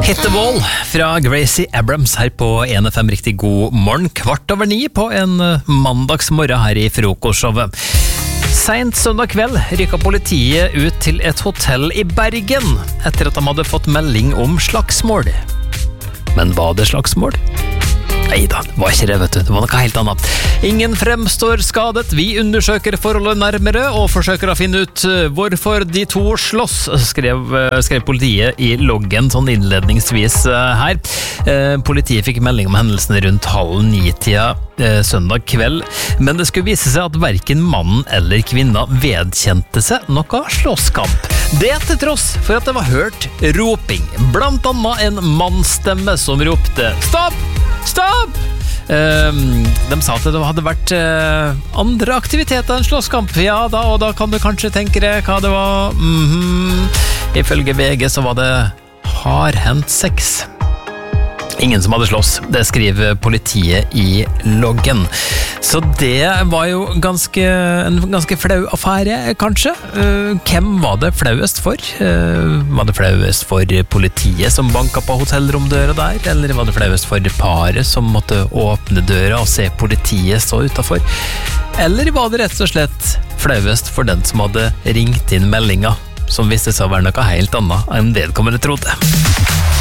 Hit the Wall fra Gracie Abrams her på 1FM. Riktig god morgen, 8:15 på en mandagsmorgen her i frokostshowet. Sent søndag kveld rykket politiet ut til et hotell i Bergen etter at de hadde fått melding om slagsmål. Men var det slagsmål? Neida, det var ikke det, vet du. Det var noe helt annet. Ingen fremstår skadet. Vi undersøker forholdet nærmere og forsøker å finne ut hvorfor de to slåss, skrev politiet i loggen sånn innledningsvis her. Politiet fikk melding om hendelsen rundt 8:30 søndag kveld, men det skulle vise seg at hverken mannen eller kvinna vedkjente seg noe slåsskamp. Det til tross for at det var hørt roping, blant annet en mannsstemme som ropte «Stopp! Stopp!» De sa at det hadde vært andre aktiviteter enn slåsskamp. Ja da, og da kan du kanskje tenke deg hva det var. Ifølge VG så var det hardhendt sex. Ingen som hadde slåss, det skriver politiet i loggen. Så det var jo en ganske flau affære, kanskje. Hvem var det flauest for? Var det flauest for politiet som banket på hotellromdøra der? Eller var det flauest for paret som måtte åpne døra og se politiet stå utenfor? Eller var det rett og slett flauest for den som hadde ringt inn meldinga, som viste seg å være noe helt annet enn vedkommende trodde?